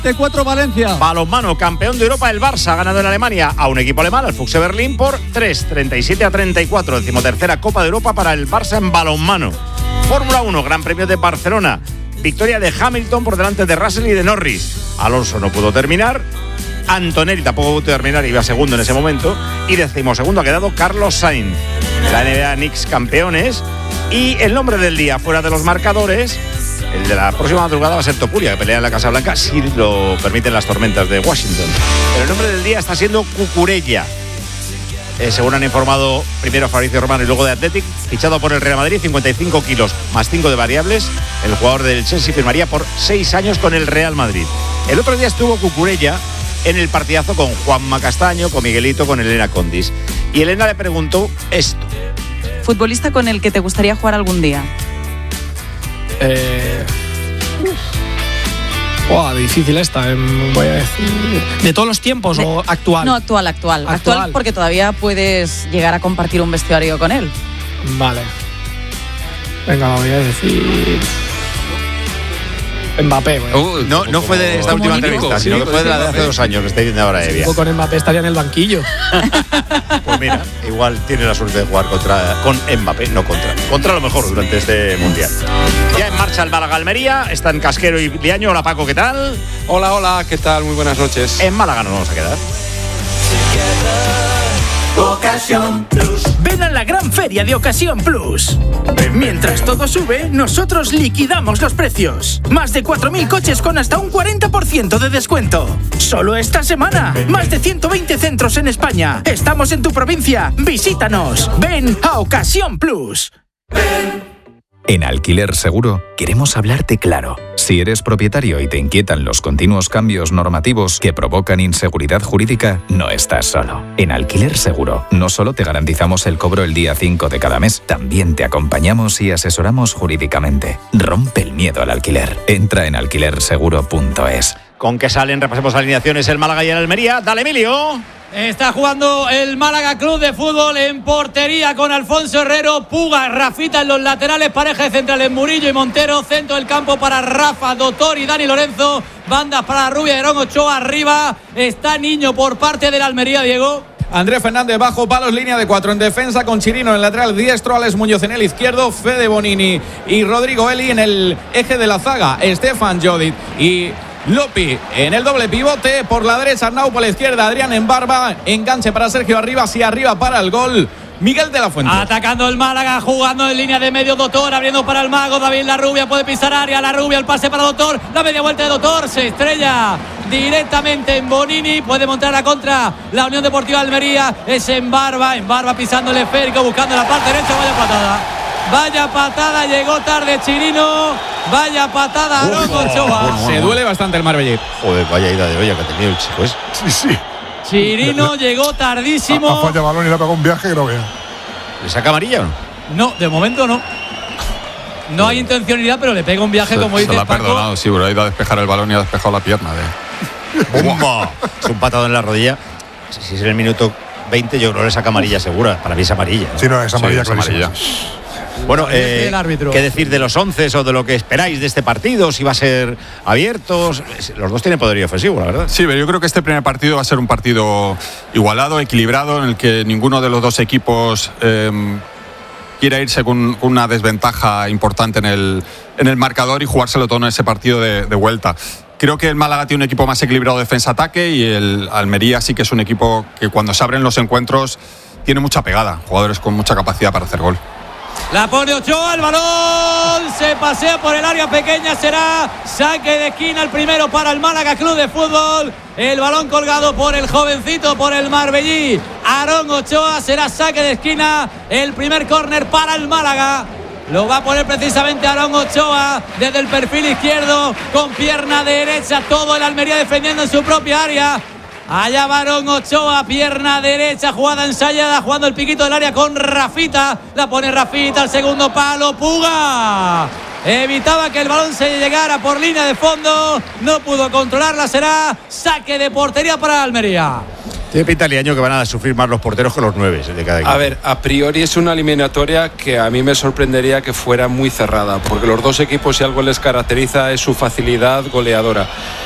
T4 Valencia. Balonmano, campeón de Europa, el Barça ha ganado en Alemania a un equipo alemán, al Füchse Berlín, por 37-34. Decimotercera Copa de Europa para el Barça en balonmano. Fórmula 1, Gran Premio de Barcelona. Victoria de Hamilton por delante de Russell y de Norris. Alonso no pudo terminar. Antonelli tampoco pudo terminar, iba segundo en ese momento. Y decimosegundo ha quedado Carlos Sainz. La NBA Knicks campeones. Y el nombre del día, fuera de los marcadores, el de la próxima madrugada va a ser Topuria, que pelea en la Casa Blanca, si lo permiten las tormentas de Washington. Pero el nombre del día está siendo Cucurella. Según han informado primero Fabrizio Romano y luego de Athletic, fichado por el Real Madrid, 55 kilos más 5 de variables. El jugador del Chelsea firmaría por 6 años con el Real Madrid. El otro día estuvo Cucurella en el partidazo con Juanma Castaño, con Miguelito, con Elena Condis. Y Elena le preguntó esto. ¿Futbolista con el que te gustaría jugar algún día? Difícil esta, voy a decir. ¿De todos los tiempos o actual? No, actual, porque todavía puedes llegar a compartir un vestuario con él. Vale. Venga, voy a decir Mbappé. No fue de esta última entrevista, sino que fue de la de hace 2 años, que está diciendo ahora Evia. Con Mbappé estaría en el banquillo. Pues mira, igual tiene la suerte de jugar con Mbappé, no contra lo mejor durante este Mundial. Ya en marcha el Málaga Almería, están Casquero y Liaño. Hola Paco, ¿qué tal? Hola, ¿qué tal? Muy buenas noches. En Málaga nos vamos a quedar. Ocasión Plus. Ven a la gran feria de Ocasión Plus. Mientras todo sube, nosotros liquidamos los precios. Más de 4.000 coches con hasta un 40% de descuento. Solo esta semana. Más de 120 centros en España. Estamos en tu provincia. Visítanos. Ven a Ocasión Plus. En Alquiler Seguro queremos hablarte claro. Si eres propietario y te inquietan los continuos cambios normativos que provocan inseguridad jurídica, no estás solo. En Alquiler Seguro no solo te garantizamos el cobro el día 5 de cada mes, también te acompañamos y asesoramos jurídicamente. Rompe el miedo al alquiler. Entra en alquilerseguro.es. ¿Con qué salen? Repasemos alineaciones el Málaga y el Almería. Dale, Emilio. Está jugando el Málaga Club de Fútbol en portería con Alfonso Herrero, Puga, Rafita en los laterales, pareja de centrales Murillo y Montero, centro del campo para Rafa, Doctor y Dani Lorenzo, bandas para Rubia y Aarón Ochoa, arriba está Niño por parte del Almería, Diego. Andrés Fernández bajo palos, línea de 4 en defensa con Chirino en el lateral diestro, Alex Muñoz en el izquierdo, Fede Bonini y Rodrigo Eli en el eje de la zaga, Estefan Jodic y Lopi en el doble pivote, por la derecha Arnau, por la izquierda Adrián en barba, enganche para Sergio Arribas y arriba para el gol Miguel de la Fuente. Atacando el Málaga, jugando en línea de medio Doctor, abriendo para el mago David Larrubia, puede pisar área, Larrubia, el pase para Doctor, la media vuelta de Doctor, se estrella directamente en Bonini, puede montar a contra la Unión Deportiva Almería, es en barba pisando el esférico, buscando la parte derecha, vaya patada, llegó tarde Chirino, vaya patada Aarón Ochoa. Se duele bastante el Marbellí. Joder, vaya ida de olla que ha tenido el chico. Sí. Chirino llegó tardísimo. Ha fallado balón y le ha pegado un viaje que no vea. ¿Le saca amarilla o no? No, de momento no. No hay intencionalidad, pero le pega un viaje, como dice Paco. Se lo ha perdonado, sí, pero ha ido a despejar el balón y ha despejado la pierna. ¡Bomba! Es un patado en la rodilla. Si es en el minuto 20, yo creo que le saca amarilla segura. Para mí es amarilla, ¿no? Sí, no, es amarilla, sí, es amarilla. Bueno, ¿qué decir de los 11 o de lo que esperáis de este partido? Si va a ser abierto. Los dos tienen poderío ofensivo, la verdad. Sí, pero yo creo que este primer partido va a ser un partido igualado, equilibrado, en el que ninguno de los dos equipos quiera irse con una desventaja importante en el marcador y jugárselo todo en ese partido de vuelta. Creo que el Málaga tiene un equipo más equilibrado defensa-ataque y el Almería sí que es un equipo que cuando se abren los encuentros tiene mucha pegada, jugadores con mucha capacidad para hacer gol. La pone Ochoa, el balón se pasea por el área pequeña, será saque de esquina el primero para el Málaga Club de Fútbol. El balón colgado por el jovencito, por el marbellí Aarón Ochoa, será saque de esquina, el primer córner para el Málaga. Lo va a poner precisamente Aarón Ochoa desde el perfil izquierdo con pierna derecha, todo el Almería defendiendo en su propia área. Allá va Aarón Ochoa, pierna derecha, jugada ensayada, jugando el piquito del área con Rafita. La pone Rafita al segundo palo, Puga. Evitaba que el balón se llegara por línea de fondo, no pudo controlarla, será saque de portería para Almería. Tiene pinta Liaño que van a sufrir más los porteros que los 9 de cada equipo. A ver, a priori es una eliminatoria que a mí me sorprendería que fuera muy cerrada, porque los dos equipos, si algo les caracteriza, es su facilidad goleadora.